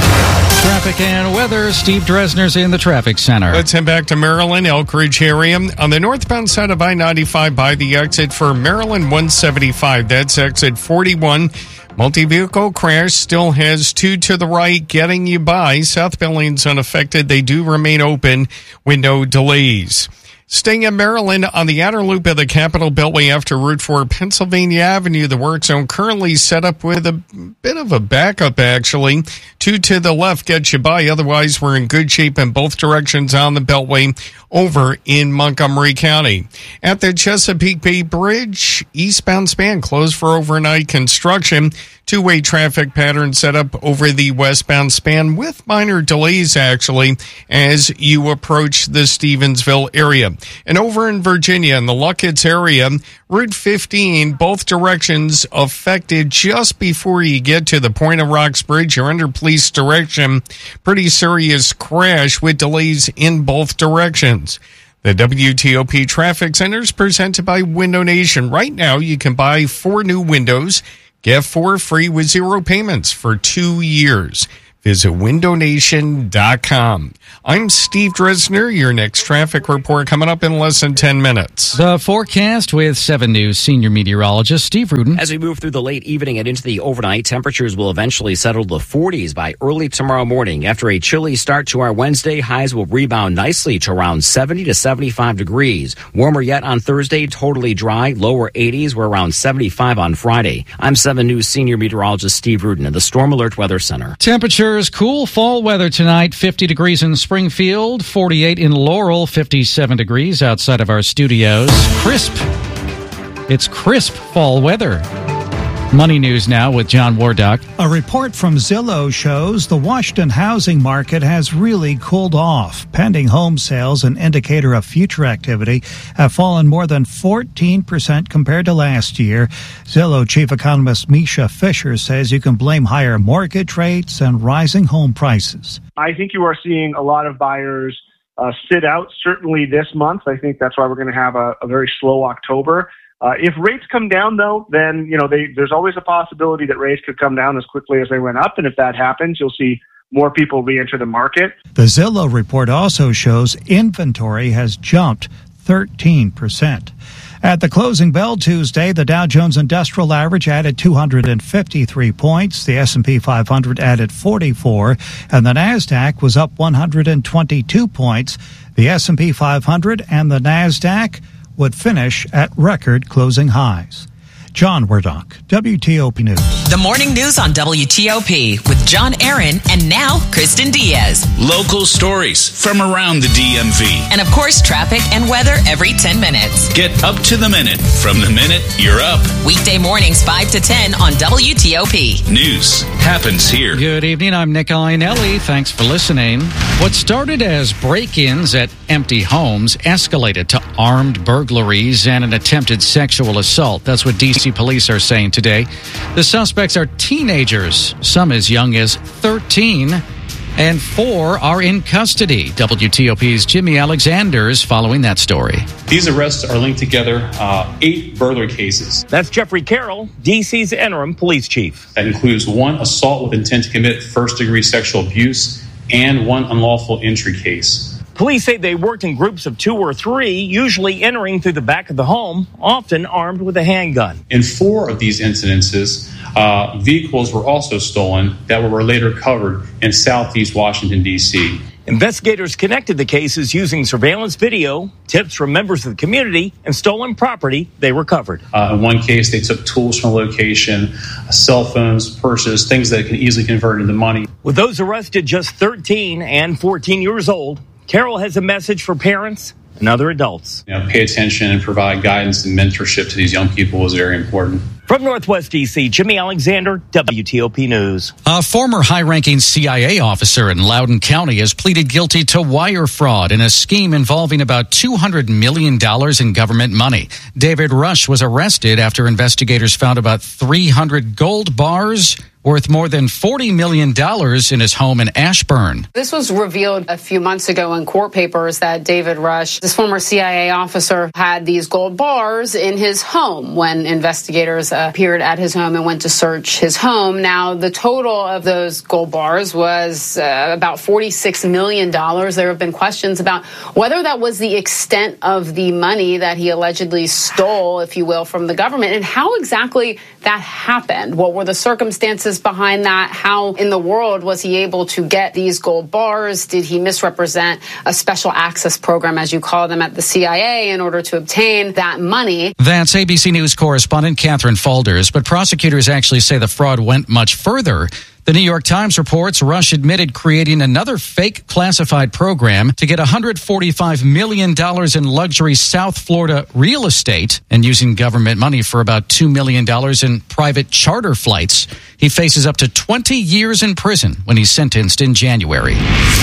Traffic and weather. Steve Dresner's in the traffic center. Let's head back to Maryland, Elk Ridge area. On the northbound side of I ninety-five by the exit for Maryland one seventy-five. That's exit forty-one. Multi-vehicle crash still has two to the right getting you by. South lanes unaffected. They do remain open with no delays. Staying in Maryland on the outer loop of the Capitol Beltway after Route four Pennsylvania Avenue, the work zone currently set up with a bit of a backup, actually. Two to the left gets you by. Otherwise, we're in good shape in both directions on the Beltway over in Montgomery County. At the Chesapeake Bay Bridge, eastbound span closed for overnight construction. Two-way traffic pattern set up over the westbound span with minor delays, actually, as you approach the Stevensville area. And over in Virginia, in the Luckett's area, Route fifteen, both directions affected just before you get to the Point of Rocks Bridge. You're under police direction. Pretty serious crash with delays in both directions. The W T O P Traffic Center is presented by Window Nation. Right now, you can buy four new windows. Get four free with zero payments for two years. Visit window nation dot com. I'm Steve Dresner. Your next traffic report coming up in less than ten minutes. The forecast with seven News senior meteorologist Steve Rudin. As we move through the late evening and into the overnight, temperatures will eventually settle to the forties by early tomorrow morning. After a chilly start to our Wednesday, highs will rebound nicely to around seventy to seventy-five degrees. Warmer yet on Thursday, totally dry, lower eighties. We're around seventy-five on Friday. I'm seven News senior meteorologist Steve Rudin at the Storm Alert Weather Center. Temperatures cool fall weather tonight. fifty degrees in Springfield, forty-eight in Laurel, fifty-seven degrees outside of our studios. Crisp. It's crisp fall weather. Money News now with John Wardock. A report from Zillow shows the Washington housing market has really cooled off. Pending home sales, an indicator of future activity, have fallen more than fourteen percent compared to last year. Zillow chief economist Misha Fisher says you can blame higher mortgage rates and rising home prices. I think you are seeing a lot of buyers uh, sit out, certainly this month. I think that's why we're going to have a, a very slow October. Uh, if rates come down, though, then, you know, they, there's always a possibility that rates could come down as quickly as they went up. And if that happens, you'll see more people re-enter the market. The Zillow report also shows inventory has jumped thirteen percent. At the closing bell Tuesday, the Dow Jones Industrial Average added two hundred fifty-three points, the S and P five hundred added forty-four, and the NASDAQ was up one hundred twenty-two points. The S and P five hundred and the NASDAQ would finish at record closing highs. John Wardock, W T O P News. The morning news on W T O P with John Aaron and now Kristen Diaz. Local stories from around the D M V. And of course, traffic and weather every ten minutes. Get up to the minute from the minute you're up. Weekday mornings five to ten on W T O P. News happens here. Good evening. I'm Nick Iannelli. Thanks for listening. What started as break-ins at empty homes escalated to armed burglaries and an attempted sexual assault. That's what D C police are saying today. The suspects are teenagers, some as young as thirteen, and four are in custody. W T O P's Jimmy Alexander is following that story. These arrests are linked together, uh, eight burglary cases. That's Jeffrey Carroll, D C's interim police chief. That includes one assault with intent to commit first-degree sexual abuse and one unlawful entry case. Police say they worked in groups of two or three, usually entering through the back of the home, often armed with a handgun. In four of these incidences, uh, vehicles were also stolen that were later covered in southeast Washington, D C. Investigators connected the cases using surveillance video, tips from members of the community, and stolen property they recovered. Uh, in one case, they took tools from the location, uh, cell phones, purses, things that can easily convert into money. With those arrested just thirteen and fourteen years old, Carroll has a message for parents and other adults. You know, pay attention and provide guidance and mentorship to these young people is very important. From Northwest D C, Jimmy Alexander, W T O P News. A former high-ranking C I A officer in Loudoun County has pleaded guilty to wire fraud in a scheme involving about two hundred million dollars in government money. David Rush was arrested after investigators found about three hundred gold bars worth more than forty million dollars in his home in Ashburn. This was revealed a few months ago in court papers that David Rush, this former C I A officer, had these gold bars in his home when investigators appeared at his home and went to search his home. Now, the total of those gold bars was uh, about forty-six million dollars. There have been questions about whether that was the extent of the money that he allegedly stole, if you will, from the government, and how exactly that happened. What were the circumstances is behind that. How in the world was he able to get these gold bars? Did he misrepresent a special access program, as you call them, at the C I A in order to obtain that money? That's A B C News correspondent Catherine Falders, but prosecutors actually say the fraud went much further. The New York Times reports Rush admitted creating another fake classified program to get one hundred forty-five million dollars in luxury South Florida real estate and using government money for about two million dollars in private charter flights. He faces up to twenty years in prison when he's sentenced in January.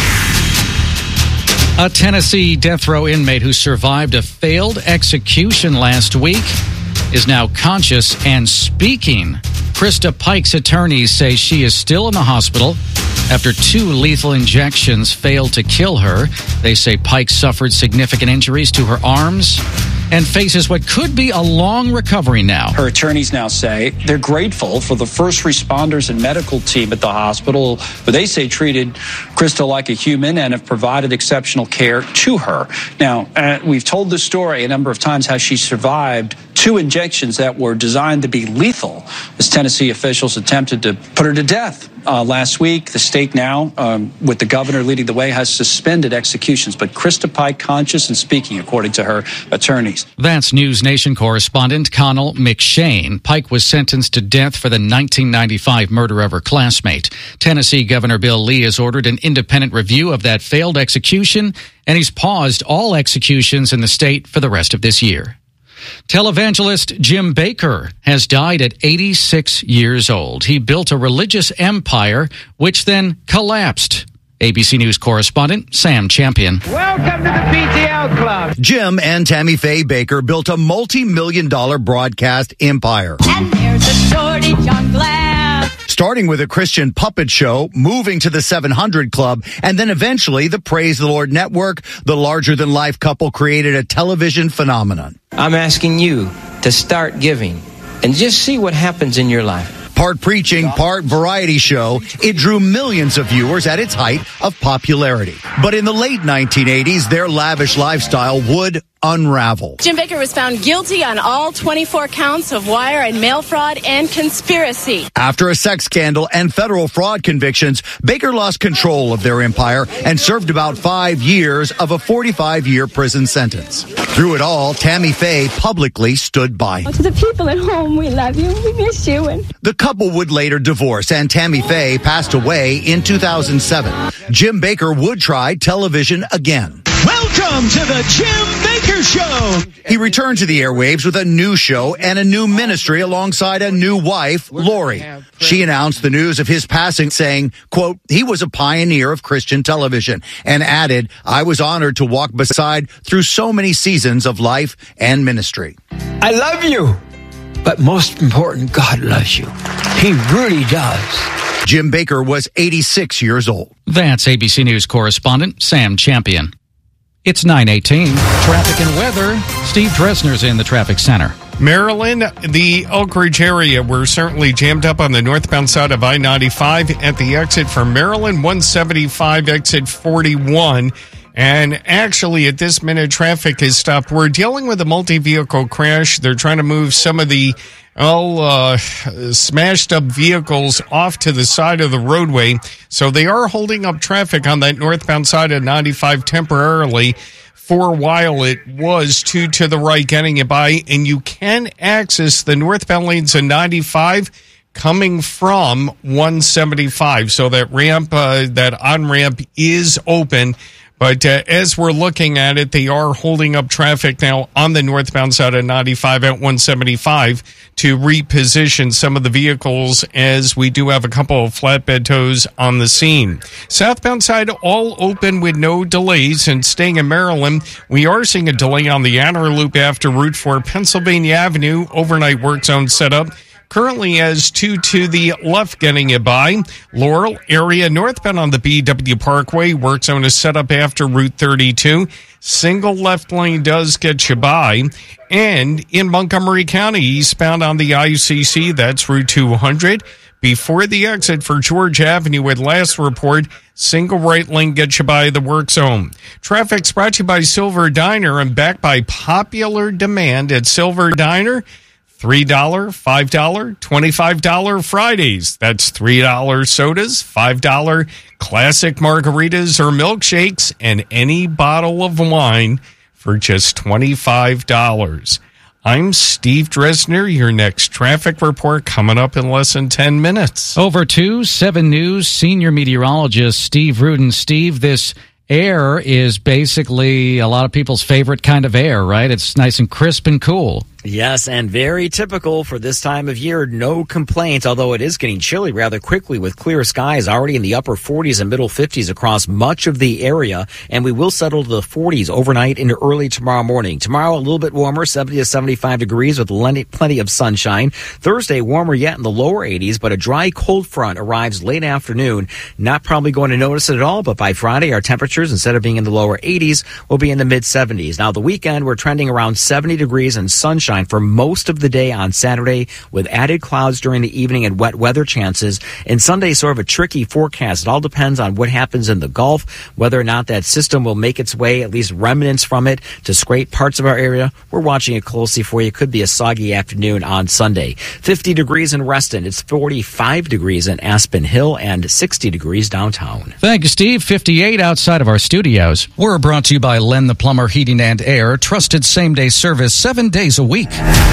A Tennessee death row inmate who survived a failed execution last week is now conscious and speaking. Krista Pike's attorneys say she is still in the hospital after two lethal injections failed to kill her. They say Pike suffered significant injuries to her arms and faces what could be a long recovery now. Her attorneys now say they're grateful for the first responders and medical team at the hospital, who they say treated Krista like a human and have provided exceptional care to her. Now, uh, we've told the story a number of times how she survived two injections that were designed to be lethal as Tennessee officials attempted to put her to death. Uh, last week, the state now, um, with the governor leading the way, has suspended executions. But Krista Pike conscious and speaking, according to her attorneys. That's News Nation correspondent Connell McShane. Pike was sentenced to death for the nineteen ninety-five murder of her classmate. Tennessee Governor Bill Lee has ordered an independent review of that failed execution, and he's paused all executions in the state for the rest of this year. Televangelist Jim Bakker has died at eighty-six years old. He built a religious empire, which then collapsed. A B C News correspondent Sam Champion. Welcome to the P T L Club. Jim and Tammy Faye Bakker built a multi-million dollar broadcast empire. And there's a shortage on glass. Starting with a Christian puppet show, moving to the seven hundred Club, and then eventually the Praise the Lord Network, the larger-than-life couple created a television phenomenon. I'm asking you to start giving and just see what happens in your life. Part preaching, part variety show, it drew millions of viewers at its height of popularity. But in the late nineteen eighties, their lavish lifestyle would unravel. Jim Bakker was found guilty on all twenty-four counts of wire and mail fraud and conspiracy. After a sex scandal and federal fraud convictions, Bakker lost control of their empire and served about five years of a forty-five year prison sentence. Through it all, Tammy Faye publicly stood by. To the people at home, we love you. We miss you. And the couple would later divorce, and Tammy Faye passed away in two thousand seven. Jim Bakker would try television again. Welcome to the Jim Bakker Show. He returned to the airwaves with a new show and a new ministry alongside a new wife, Lori. She announced the news of his passing, saying, quote, he was a pioneer of Christian television, and added, I was honored to walk beside through so many seasons of life and ministry. I love you, but most important, God loves you. He really does. Jim Bakker was eighty-six years old. That's A B C News correspondent Sam Champion. It's nine eighteen. Traffic and weather. Steve Dresner's in the traffic center. Maryland, the Elk Ridge area, we're certainly jammed up on the northbound side of I ninety-five at the exit for Maryland, one seventy-five, exit forty-one. And actually, at this minute, traffic is stopped. We're dealing with a multi-vehicle crash. They're trying to move some of the all uh, smashed up vehicles off to the side of the roadway. So they are holding up traffic on that northbound side of ninety-five temporarily. For a while, it was two to the right getting it by. And you can access the northbound lanes of ninety-five coming from one seventy-five. So that ramp, uh, that on-ramp is open. But uh, as we're looking at it, they are holding up traffic now on the northbound side of ninety-five at one seventy-five to reposition some of the vehicles, as we do have a couple of flatbed tows on the scene. Southbound side all open with no delays. And staying in Maryland, we are seeing a delay on the outer loop after Route four, Pennsylvania Avenue. Overnight work zone set up. Currently has two to the left getting it by. Laurel area northbound on the B W Parkway. Work zone is set up after Route thirty-two. Single left lane does get you by. And in Montgomery County, eastbound on the I C C, that's Route two hundred. Before the exit for George Avenue at last report, single right lane gets you by the work zone. Traffic's brought to you by Silver Diner and backed by popular demand at Silver Diner. three dollars, five dollars, twenty-five dollars Fridays. That's three dollars sodas, five dollars classic margaritas or milkshakes, and any bottle of wine for just twenty-five dollars. I'm Steve Dresner. Your next traffic report coming up in less than ten minutes. Over to seven News senior meteorologist Steve Rudin. Steve, this air is basically a lot of people's favorite kind of air, right? It's nice and crisp and cool. Yes, and very typical for this time of year. No complaints, although it is getting chilly rather quickly with clear skies already in the upper forties and middle fifties across much of the area. And we will settle to the forties overnight into early tomorrow morning. Tomorrow, a little bit warmer, seventy to seventy-five degrees with plenty of sunshine. Thursday, warmer yet in the lower eighties, but a dry cold front arrives late afternoon. Not probably going to notice it at all, but by Friday, our temperatures, instead of being in the lower eighties, will be in the mid seventies. Now, the weekend, we're trending around seventy degrees and sunshine for most of the day on Saturday, with added clouds during the evening and wet weather chances. And Sunday, sort of a tricky forecast. It all depends on what happens in the Gulf, whether or not that system will make its way, at least remnants from it, to scrape parts of our area. We're watching it closely for you. Could be a soggy afternoon on Sunday. fifty degrees in Reston. It's forty-five degrees in Aspen Hill and sixty degrees downtown. Thank you, Steve. fifty-eight outside of our studios. We're brought to you by Len the Plumber Heating and Air. Trusted same-day service seven days a week.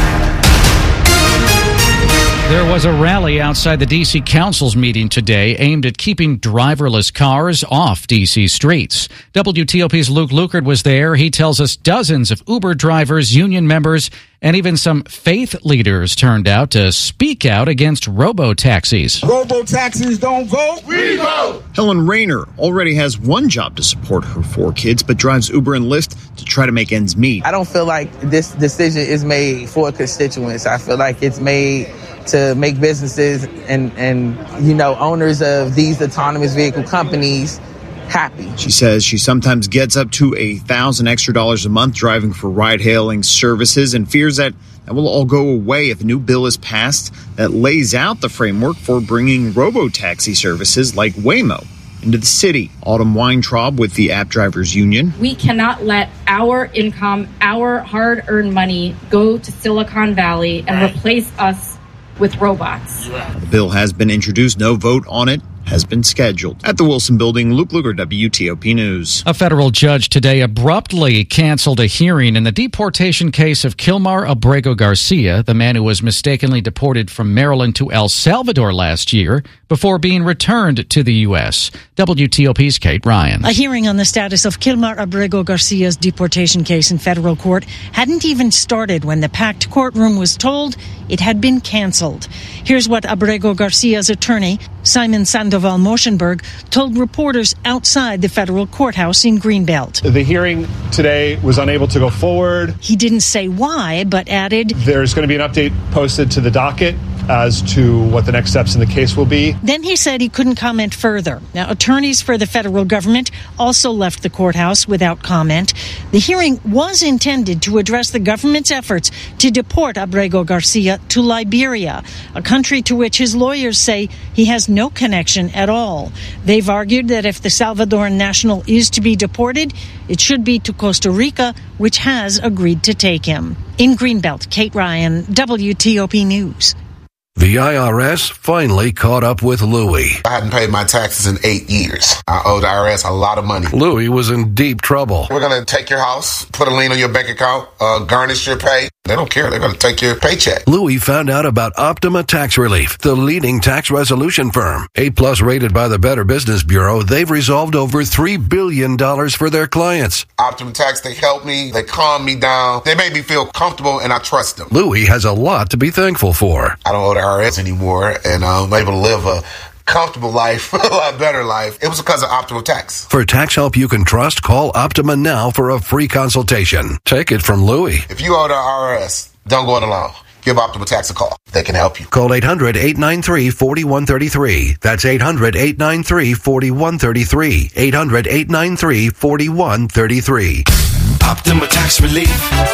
There was a rally outside the D C Council's meeting today aimed at keeping driverless cars off D C streets. W T O P's Luke Lukert was there. He tells us dozens of Uber drivers, union members, and even some faith leaders turned out to speak out against robo-taxis. Robo-taxis don't vote, we vote! Helen Rayner already has one job to support her four kids, but drives Uber and Lyft to try to make ends meet. I don't feel like this decision is made for constituents. I feel like it's made to make businesses and, and, you know, owners of these autonomous vehicle companies happy. She says she sometimes gets up to a thousand extra dollars a month driving for ride-hailing services and fears that that will all go away if a new bill is passed that lays out the framework for bringing robo-taxi services like Waymo into the city. Autumn Weintraub with the App Drivers Union. We cannot let our income, our hard-earned money go to Silicon Valley and replace us with robots. The bill has been introduced. No vote on it has been scheduled. At the Wilson Building, Luke Luger, W T O P News. A federal judge today abruptly canceled a hearing in the deportation case of Kilmar Abrego Garcia, the man who was mistakenly deported from Maryland to El Salvador last year before being returned to the U S. W T O P's Kate Ryan. A hearing on the status of Kilmar Abrego Garcia's deportation case in federal court hadn't even started when the packed courtroom was told it had been canceled. Here's what Abrego Garcia's attorney, Simon Sandoval Moschenberg, told reporters outside the federal courthouse in Greenbelt. The hearing today was unable to go forward. He didn't say why, but added, there's going to be an update posted to the docket as to what the next steps in the case will be. Then he said he couldn't comment further. Now, attorneys for the federal government also left the courthouse without comment. The hearing was intended to address the government's efforts to deport Abrego Garcia to Liberia, a country to which his lawyers say he has no connection at all. They've argued that if the Salvadoran national is to be deported, it should be to Costa Rica, which has agreed to take him. In Greenbelt, Kate Ryan, W T O P News. The I R S finally caught up with Louie. I hadn't paid my taxes in eight years. I owed the I R S a lot of money. Louie was in deep trouble. We're going to take your house, put a lien on your bank account, uh, garnish your pay. They don't care. They're going to take your paycheck. Louie found out about Optima Tax Relief, the leading tax resolution firm. A-plus rated by the Better Business Bureau, they've resolved over three billion dollars for their clients. Optima Tax, they help me. They calm me down. They make me feel comfortable, and I trust them. Louie has a lot to be thankful for. I don't owe the I R S anymore, and I'm able to live a comfortable life, a lot better life. It was because of Optima Tax. For tax help you can trust, call Optima now for a free consultation. Take it from Louie. If you owe the I R S, don't go it alone. Give Optima Tax a call. They can help you. Call eight hundred, eight nine three, four one three three. That's eight hundred, eight nine three, four one three three. eight hundred, eight nine three, four one three three. Optima Tax Relief.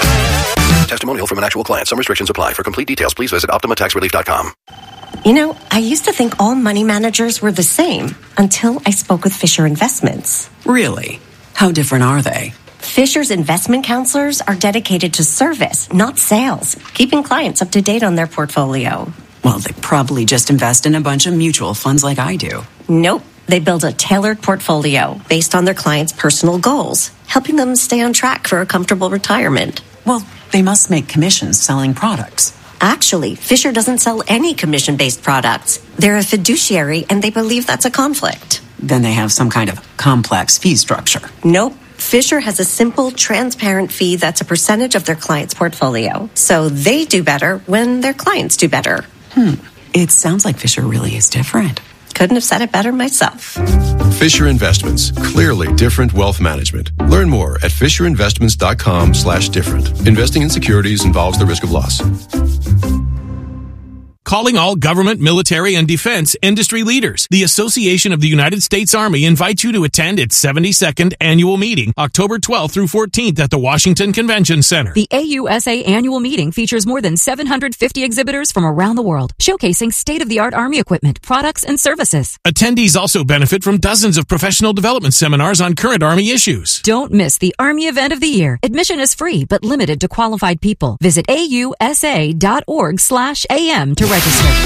Testimonial from an actual client. Some restrictions apply. For complete details, please visit optima tax relief dot com. You know, I used to think all money managers were the same until I spoke with Fisher Investments. Really? How different are they? Fisher's investment counselors are dedicated to service, not sales, keeping clients up to date on their portfolio. Well, they probably just invest in a bunch of mutual funds like I do. Nope. They build a tailored portfolio based on their clients' personal goals, helping them stay on track for a comfortable retirement. Well, they must make commissions selling products. Actually, Fisher doesn't sell any commission-based products. They're a fiduciary, and they believe that's a conflict. Then they have some kind of complex fee structure. Nope. Fisher has a simple, transparent fee that's a percentage of their client's portfolio. So they do better when their clients do better. Hmm. It sounds like Fisher really is different. Couldn't have said it better myself. Fisher Investments. Clearly different wealth management. Learn more at fisherinvestments.com slash different. Investing in securities involves the risk of loss. Calling all government, military, and defense industry leaders. The Association of the United States Army invites you to attend its seventy-second annual meeting, October twelfth through fourteenth at the Washington Convention Center. The A U S A annual meeting features more than seven hundred fifty exhibitors from around the world, showcasing state-of-the-art Army equipment, products, and services. Attendees also benefit from dozens of professional development seminars on current Army issues. Don't miss the Army event of the year. Admission is free, but limited to qualified people. Visit A U S A dot org slash A M to register.